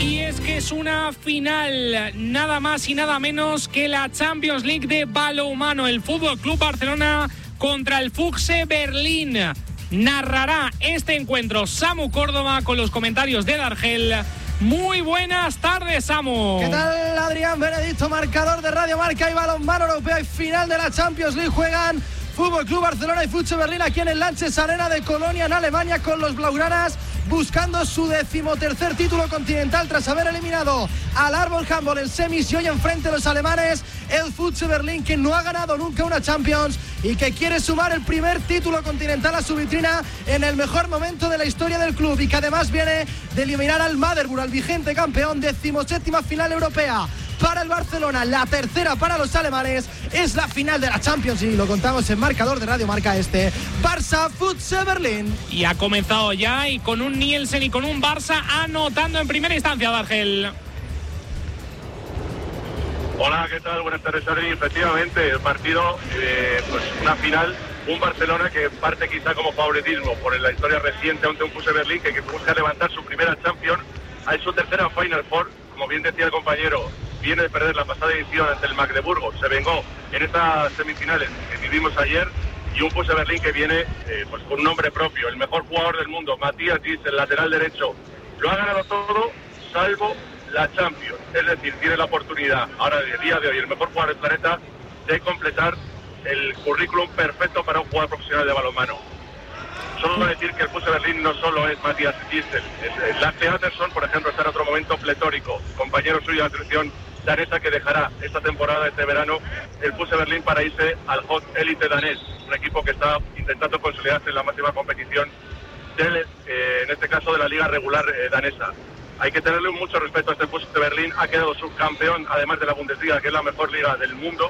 Y es que es una final, nada más y nada menos que la Champions League de balonmano. El Fútbol Club Barcelona contra el Füchse Berlín. Narrará este encuentro Samu Córdoba con los comentarios de Dargel. Muy buenas tardes, Samu. ¿Qué tal, Adrián Benedicto? Marcador de Radio Marca y balonmano europeo y final de la Champions League. Juegan Fútbol Club Barcelona y Füchse Berlín aquí en el Lanxess Arena de Colonia, en Alemania, con los blaugranas buscando su 13º título continental tras haber eliminado al Arbol Handball en semis, y hoy enfrente de los alemanes el Füchse Berlín, que no ha ganado nunca una Champions y que quiere sumar el primer título continental a su vitrina en el mejor momento de la historia del club, y que además viene de eliminar al Maderburg, al vigente campeón. 17ª final europea para el Barcelona, la tercera para los alemanes. Es la final de la Champions y lo contamos en marcador de Radio Marca. Barça Füchse Berlín. Y ha comenzado ya, y con un Nielsen y con un Barça anotando en primera instancia, Dargel. Hola, ¿qué tal? Buenas tardes, Adri. Efectivamente, el partido, pues una final, un Barcelona que parte quizá como favoritismo por la historia reciente ante un Füchse Berlín que busca levantar su primera Champions, a su tercera Final Four. Como bien decía el compañero, viene de perder la pasada edición ante el Magdeburgo, se vengó en estas semifinales que vivimos ayer, y un Füchse Berlín que viene pues con un nombre propio, el mejor jugador del mundo, Matthias Gies, el lateral derecho. Lo ha ganado todo, salvo la Champions, es decir, tiene la oportunidad, ahora el día de hoy, el mejor jugador del planeta, de completar el currículum perfecto para un jugador profesional de balonmano. Solo decir que el Füchse Berlín no solo es Matthias Gistel, Lasse Andersson, por ejemplo, está en otro momento pletórico, compañero suyo de la selección danesa, que dejará esta temporada, este verano, el Füchse Berlín para irse al Hot Elite danés, un equipo que está intentando consolidarse en la máxima competición en este caso de la liga regular danesa. Hay que tenerle mucho respeto a este Füchse Berlín, ha quedado subcampeón, además de la Bundesliga, que es la mejor liga del mundo,